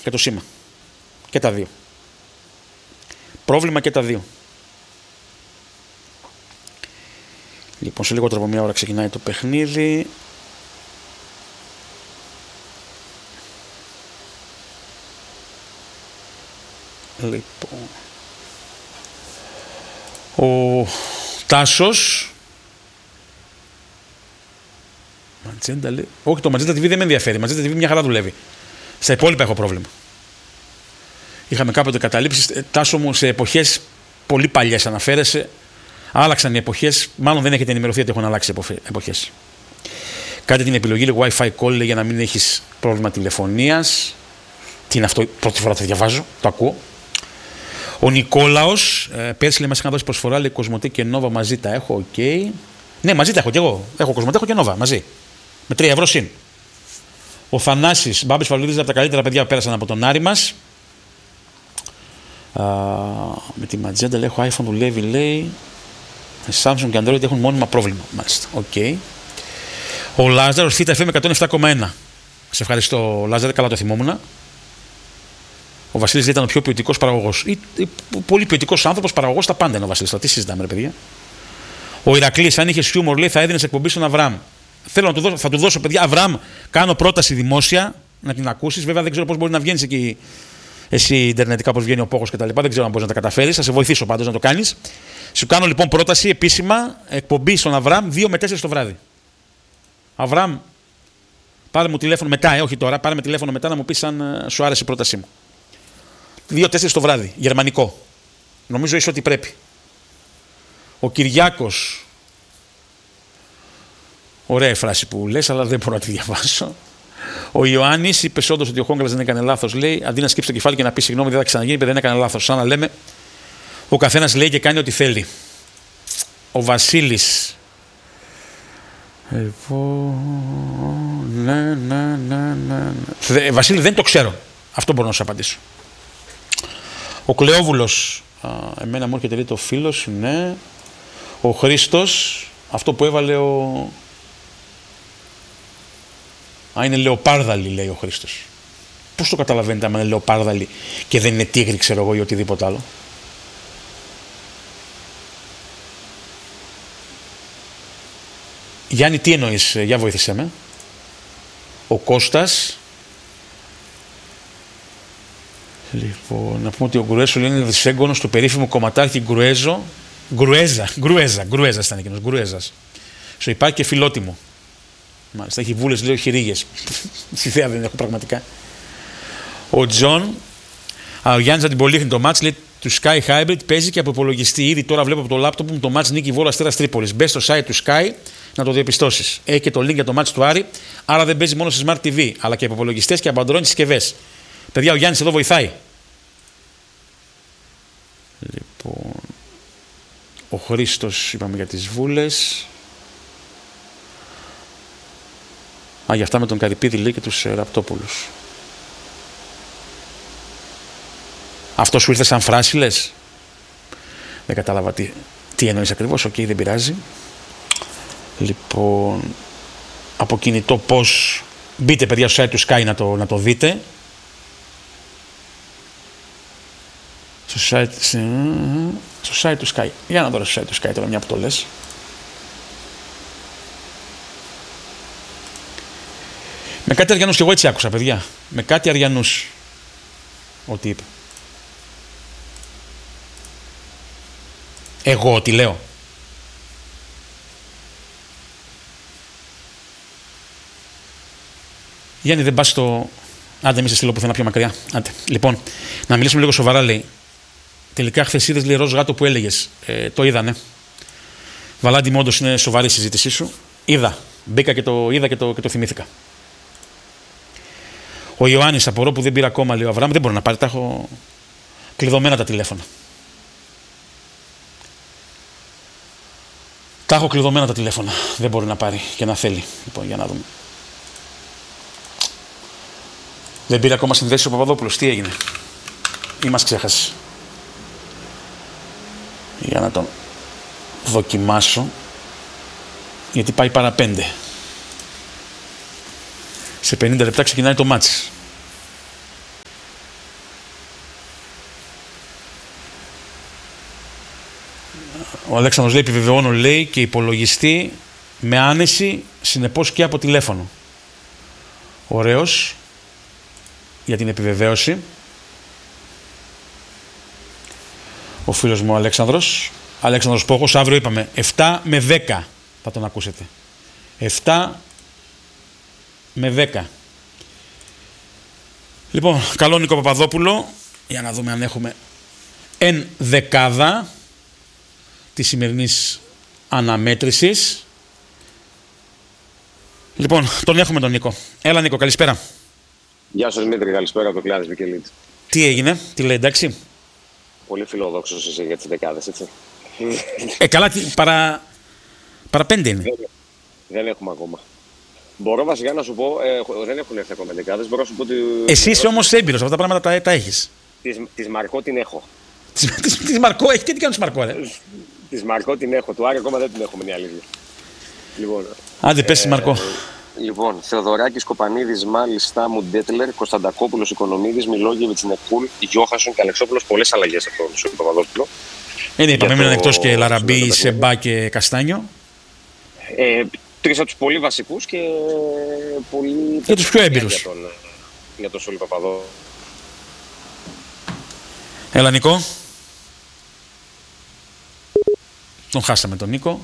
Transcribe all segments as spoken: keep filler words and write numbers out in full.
και το σήμα. Και τα δύο. Πρόβλημα και τα δύο. Λοιπόν, σε λιγότερο από μια ώρα ξεκινάει το παιχνίδι. Λοιπόν. Ο Τάσος. Ματζέντα λέει. Όχι, το Ματζέντα τι βι δεν με ενδιαφέρει. Ματζέντα τι βι μια χαρά δουλεύει. Στα υπόλοιπα έχω πρόβλημα. Είχαμε κάποτε καταλήψεις. Τάσο μου, σε εποχές πολύ παλιές αναφέρεσαι. Άλλαξαν οι εποχές. Μάλλον δεν έχετε ενημερωθεί ότι έχουν αλλάξει εποχές. Κάντε την επιλογή λέει, Wi-Fi call λέει, για να μην έχεις πρόβλημα τηλεφωνίας. Τι είναι αυτό, πρώτη φορά το διαβάζω, το ακούω. Ο Νικόλαος, ε, πέρσι λέει, μας είχαν δώσει προσφορά, λέει Κοσμοτέ και Νόβα μαζί τα έχω, οκ. Okay. Ναι, μαζί τα έχω κι εγώ. Έχω Κοσμοτέ, έχω και Νόβα μαζί. Με τρία ευρώ συν. Ο Θανάσης, Μπάμπης Φαλουδίδης, από τα καλύτερα παιδιά που πέρασαν από τον Άρη μας. Α, με τη Ματζέντα λέει, έχω iPhone δουλεύει, λέει. Samsung και Android έχουν μόνιμα πρόβλημα. Μάλιστα, οκ. Okay. Ο Λάζαρος, Θήτα εφ εμ εκατόν επτά κόμμα ένα. Σε ευχαριστώ, Λάζαρε, καλά το θυμόμουν. Ο Βασίλης ήταν ο πιο ποιοτικός παραγωγός. Ή, ή, πολύ ποιοτικός άνθρωπος, παραγωγός τα πάντα είναι ο Βασίλης. Τι συζητάμε, ρε παιδιά. Ο Ηρακλής, αν είχε χιούμορ, λέει, θα έδινε εκπομπή στον Αβραάμ. Θέλω να του δώσω, θα του δώσω, παιδιά. Αβραάμ, κάνω πρόταση δημόσια να την ακούσεις. Βέβαια, δεν ξέρω πώς μπορεί να βγαίνει εκεί εσύ ιντερνετικά, πώς βγαίνει ο Πόχος κτλ. Δεν ξέρω αν μπορεί να τα καταφέρεις. Θα σε βοηθήσω πάντως να το κάνεις. Σου κάνω λοιπόν πρόταση επίσημα εκπομπή στον Αβραάμ δύο με τέσσερις το βράδυ. Αβραάμ, πάρε μου τηλέφωνο μετά, ε, όχι τώρα, πάρε με τηλέφωνο μετά να μου πεις αν σου άρεσε η πρότασή μου. δύο τέσσερις το βράδυ, γερμανικό. Νομίζω είσαι ότι πρέπει. Ο Κυριάκος. Ωραία φράση που λες, αλλά δεν μπορώ να τη διαβάσω. Ο Ιωάννης είπε όντως ότι ο Χόγκρας δεν έκανε λάθος. Λέει, αντί να σκύψει το κεφάλι και να πει συγγνώμη, δεν θα ξαναγίνει, δεν έκανε λάθος. Σαν να λέμε, ο καθένας λέει και κάνει ό,τι θέλει. Ο Βασίλης. Εγώ. Ναι, ναι, ναι, ναι. Βασίλη, δεν το ξέρω. Αυτό μπορώ να σου απαντήσω. Ο Κλεόβουλος. Α, εμένα μου έρχεται λέει το φίλος, ναι. Ο Χρήστος. Αυτό που έβαλε ο. Α, είναι λεοπάρδαλη, λέει ο Χρήστος. Πώς το καταλαβαίνετε, άμα είναι λεοπάρδαλη και δεν είναι τίγρη, ξέρω εγώ, ή οτιδήποτε άλλο. Γιάννη, τι εννοείς, για βοήθησέ με. Ο Κώστας. Λοιπόν, να πούμε ότι ο Γκρουέσο είναι δυσέγγωνος του περίφημου κομματάρχη Γκρουέζο. Γκρουέζα, Γκρουέζα, Γκρουέζα ήταν εκείνος, Γκρουέζας. Στο υπάρχει και φιλότιμο. Μάλιστα, έχει βούλες, λέω, χειρίγες. Ιδέα δεν έχω πραγματικά. Ο Τζον, ο Γιάννης την πολύχνη το μάτς, λέει του Sky Hybrid παίζει και από υπολογιστή. Ήδη τώρα βλέπω από το λάπτοπ μου το μάτς νίκη Βόλου Αστέρας Τρίπολης. Μπες στο site του Sky να το διαπιστώσεις. Έχει και το link για το μάτς του Άρη, άρα δεν παίζει μόνο σε Smart τι βι, αλλά και από υπολογιστές και από Android συσκευές. Παιδιά, ο Γιάννης εδώ βοηθάει. Λοιπόν, ο Χρήστος είπαμε για τις βούλες. Α, για αυτά με τον Καρυπίδη λέει και τους ε, Ραπτόπουλους. Αυτό σου ήρθε σαν φράση, λες? Δεν κατάλαβα τι, τι εννοείς ακριβώς. Οκ, okay, δεν πειράζει. Λοιπόν, από κινητό πώς... Μπείτε, παιδιά, στο site του Sky να το, να το δείτε. Στο site, στο site του Sky. Για να δω στο site του Sky τώρα, μια που το λες. Με κάτι Αριανούς, και εγώ έτσι άκουσα, παιδιά. Με κάτι Αριανούς. Ό,τι είπε. Εγώ τι λέω. Γιάννη, δεν πας στο... Άντε, μη σε στείλω πουθενά πιο μακριά. Άντε. Λοιπόν, να μιλήσουμε λίγο σοβαρά, λέει. Τελικά, χθες είδες, λέει, ροζ γάτο που έλεγες. Ε, το είδα, ναι. Βαλάντι μου, όντως είναι σοβαρή η συζήτησή σου. Είδα. Μπήκα και το είδα και το, και το θυμήθηκα. Ο Ιωάννης, απορώ που δεν πήρα ακόμα, λέει ο Αβραάμ. Δεν μπορεί να πάρει, τα έχω κλειδωμένα τα τηλέφωνα. Τα έχω κλειδωμένα τα τηλέφωνα. Δεν μπορεί να πάρει και να θέλει. Λοιπόν, για να δούμε. Δεν πήρε ακόμα συνδέσεις ο Παπαδόπουλος. Τι έγινε? Ή μας ξέχασε? Για να τον δοκιμάσω. Γιατί πάει παρά πέντε. Σε πενήντα λεπτά ξεκινάει το μάτς. Ο Αλέξανδρος λέει, επιβεβαιώνω, λέει, και υπολογιστή με άνεση, συνεπώς και από τηλέφωνο. Ωραίος για την επιβεβαίωση. Ο φίλος μου ο Αλέξανδρος. Αλέξανδρος Πόχος, αύριο είπαμε επτά με δέκα θα τον ακούσετε. επτά με δέκα. Λοιπόν, καλό Νίκο Παπαδόπουλο, για να δούμε αν έχουμε εν δεκάδα της σημερινής αναμέτρησης. Λοιπόν, τον έχουμε τον Νίκο. Έλα Νίκο, καλησπέρα. Γεια σας Δημήτρη, καλησπέρα από το Κλάδης Βικελίτης. Τι έγινε, τι λέει, εντάξει. Πολύ φιλόδοξος εσύ για τις δεκάδες, έτσι. Ε, καλά, τι, παρά, παρά πέντε είναι. Δεν, δεν έχουμε ακόμα. Μπορώ βασικά να σου πω, ε, δεν έχουν έρθει ακόμα δεκάδες, μπορώ να σου πω ότι... Εσύ είσαι όμως έμπειρος, αυτά τα πράγματα τα, τα έχεις. Της, της Μαρκό την έχω. Της, της, της Μαρκό, έχει, τι κάνεις Μαρκό, ρε. Της Μαρκό την έχω, του Άρη ακόμα δεν την έχουμε, είναι η αλήθεια. Λοιπόν, άντε πες της Μαρκό. Λοιπόν, Θεοδωράκης, Κοπανίδης, Μάλης, Στάμου, Ντέτλερ, Κωνσταντακόπουλος, Οικονομίδης, Μιλόγεβιτς, Νεκούλ, Γιώχανσον και Αλεξόπουλος. Πολλές αλλαγές από τον Σούλη Παπαδόπουλο. Είναι, είπαμε, έμειναν εκτός και Λαραμπή, Σεμπά και Καστάνιο. Ε, τρεις από τους πολύ βασικούς και πολύ... Και τους πιο έμπειρους. Για τον, για τον Σούλη Παπαδόπουλο. Έλα Νίκο. Τον χάσαμε τον Νίκο.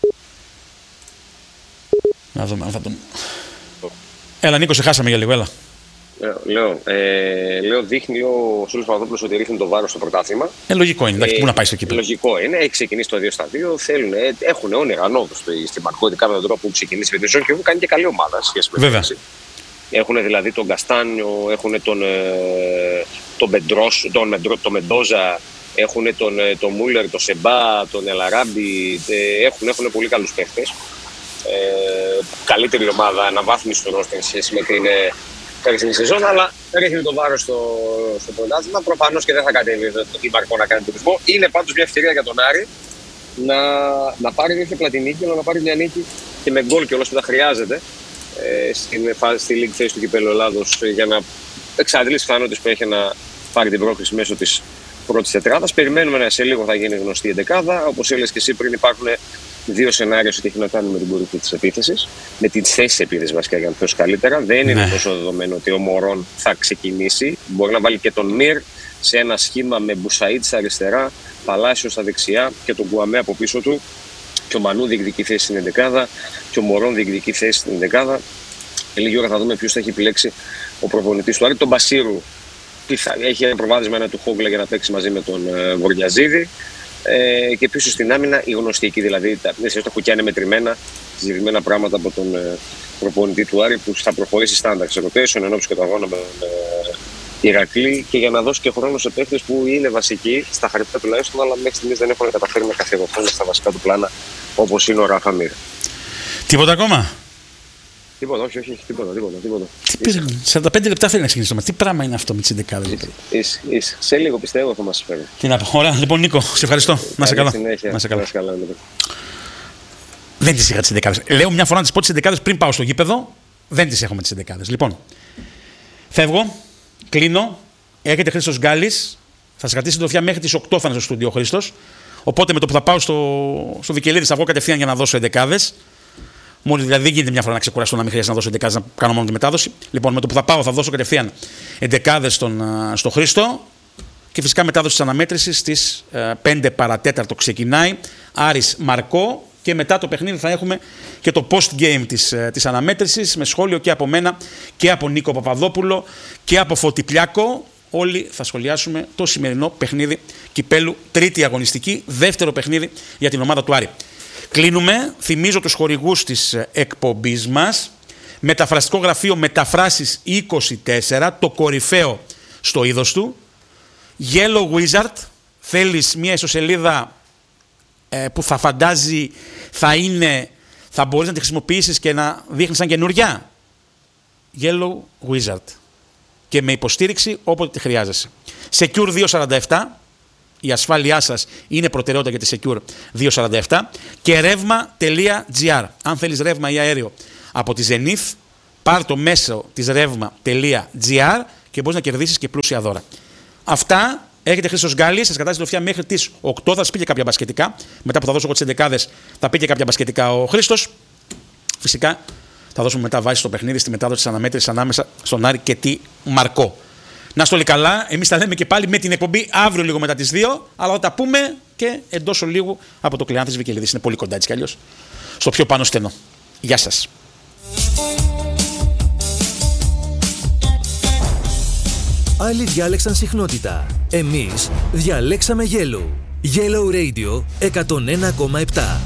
Να δούμε αν θα τον... Έλα Νίκο, σε χάσαμε για λίγο, έλα. Λέω, ε, λέω δείχνει ο Σούλης Παπαδόπουλος ότι ρίχνει το βάρος στο πρωτάθλημα. Ε, λογικό είναι, εντάξει, ε, πού να πάει στο κύπελλο. Λογικό είναι, έχει ξεκινήσει το δύο στα δύο, θέλουν, ε, έχουν όνειρα ανόδου στην Μαρκότητα με τον τρόπο που ξεκινήσει με την και έχουν κάνει και καλή ομάδα σχέση με βέβαια. Έχουν δηλαδή τον Καστάνιο, έχουν τον, ε, τον, Μπεντρός, τον, Μεντρό, τον Μεντόζα, έχουν τον, τον Μούλερ, τον Σεμπά, τον Ελαράμπη, ε, έχουν, έχουν πολύ καλούς παίχτες. Ε, καλύτερη ομάδα, αναβάθμιση του ρόστερ σε σχέση με την περσινή σεζόν, αλλά ρίχνει το βάρος στο, στο πρωτάθλημα. Προφανώς και δεν θα κατέβει η Μαρκό να κάνει τουρισμό. Είναι πάντως μια ευκαιρία για τον Άρη να, να πάρει μια πλατινή νίκη, αλλά να πάρει μια νίκη και με γκολ και όλος που τα χρειάζεται ε, στην φάση στη League θέση του Κυπέλλου Ελλάδος για να εξαντλήσει πιθανότητες που έχει να πάρει την πρόκληση μέσω της πρώτης τετράδας. Περιμένουμε να σε λίγο θα γίνει γνωστή η εντεκάδα. Όπως έλεγες και εσύ πριν, υπάρχουν δύο σενάρια ότι έχει να κάνει με την κορυφή της επίθεσης, με την θέση επίθεσης βασικά για να πιώσει καλύτερα. Δεν είναι ναι. τόσο δεδομένο ότι ο Μωρόν θα ξεκινήσει. Μπορεί να βάλει και τον Μυρ σε ένα σχήμα με Μπουσαΐτ στα αριστερά, Παλάσιο στα δεξιά και τον Κουαμέ από πίσω του. Και ο Μανού διεκδικεί θέση στην εντεκάδα και ο Μωρόν διεκδικεί θέση στην εντεκάδα. Και λίγη ώρα θα δούμε ποιος θα έχει επιλέξει ο προπονητής του Άρη. Τον Μπασίρου έχει ένα προβάδισμα ένα του Χόγκλα για να παίξει μαζί με τον ε, Βοριαζίδη. Ε, και πίσω στην άμυνα η γνωστή εκεί, δηλαδή τα, τα κουκιά είναι μετρημένα, συζητημένα πράγματα από τον ε, προπονητή του Άρη που θα προχωρήσει στάνταρ σε rotation ενώπιση και το αγώνα με τον ε, Ηρακλή και για να δώσει και χρόνο σε παίχτες που είναι βασικοί στα χαρτιά τουλάχιστον, αλλά μέχρι στιγμής δεν έχουν καταφέρει να καθιερωθούν στα βασικά του πλάνα όπως είναι ο Ράφα Μύρ. Τίποτα ακόμα. Τίποτα, όχι, όχι, τίποτα, τίποτα. τίποτα. Τι πήρε, σαράντα πέντε λεπτά θέλει να ξεκινήσει. Τι πράγμα είναι αυτό με τις εντεκάδες. Σε λίγο πιστεύω θα μας φέρει. Τι να πω. Ωραία, λοιπόν Νίκο, σε ευχαριστώ. Να σε καλά. Να σε καλά. καλά δεν τις είχα τις εντεκάδες. Λέω μια φορά να τις πω τις εντεκάδες πριν πάω στο γήπεδο. Δεν τις έχω με τις εντεκάδες. Λοιπόν, φεύγω, κλείνω. Έρχεται Χρήστος Γκάλης. Θα σε κρατήσει συντροφιά μέχρι τις οκτώ θα είναι στο στούντιο ο Χρήστος. Οπότε με το που θα πάω στο, στο Βικελίδη θα βγω κατευθείαν για να δώσω εντεκάδες. Μόλις δηλαδή δεν γίνεται μια φορά να ξεκουραστώ να μην χρειάζεται να δώσω εντεκάδες, να κάνω μόνο τη μετάδοση. Λοιπόν, με το που θα πάω θα δώσω κατευθείαν εντεκάδες στον, στο Χρήστο και φυσικά μετάδοση της αναμέτρησης στις πέντε παρατέταρτο ξεκινάει. Άρης Μαρκό και μετά το παιχνίδι θα έχουμε και το post-game της, της αναμέτρησης με σχόλιο και από μένα και από Νίκο Παπαδόπουλο και από Φώτη Πλιάκο. Όλοι θα σχολιάσουμε το σημερινό παιχνίδι κυπέλλου, τρίτη αγωνιστική, δεύτερο παιχνίδι για την ομάδα του Άρη. Κλείνουμε, θυμίζω τους χορηγούς της εκπομπής μας, μεταφραστικό γραφείο Μεταφράσεις είκοσι τέσσερα, το κορυφαίο στο είδος του, Yellow Wizard, θέλεις μια ισοσελίδα ε, που θα φαντάζει, θα είναι, θα μπορείς να τη χρησιμοποιήσεις και να δείχνεις σαν καινούρια, Yellow Wizard και με υποστήριξη όποτε τη χρειάζεσαι. Secure διακόσια σαράντα επτά, η ασφάλειά σας είναι προτεραιότητα για τη Secure διακόσια σαράντα επτά και ρεύμα τελεία τζι άρ. Αν θέλεις ρεύμα ή αέριο από τη Zenith, πάρ' το μέσο της ρεύμα τελεία τζι άρ και μπορείς να κερδίσεις και πλούσια δώρα. Αυτά Έχετε Χρήστος Γκάλης, σας κρατάει συντροφιά μέχρι τις οκτώ. Θα σας πει και κάποια μπασκετικά. Μετά που θα δώσω εγώ τις εντεκάδες, θα πει και κάποια μπασκετικά ο Χρήστος. Φυσικά θα δώσουμε μετά βάση στο παιχνίδι, στη μετάδοση της αναμέτρησης ανάμεσα στον Άρη και τη Μαρκό. Να είστε όλοι καλά. Εμείς τα λέμε και πάλι με την εκπομπή αύριο λίγο μετά τις δύο. Αλλά θα τα πούμε και εντός ολίγου από το Κλεάνθης Βικελίδης. Είναι πολύ κοντά έτσι κι αλλιώς. Στο πιο πάνω στενό. Γεια σας. Άλλοι διάλεξαν συχνότητα. Εμείς διαλέξαμε Yellow. Yellow Radio εκατόν ένα κόμμα επτά.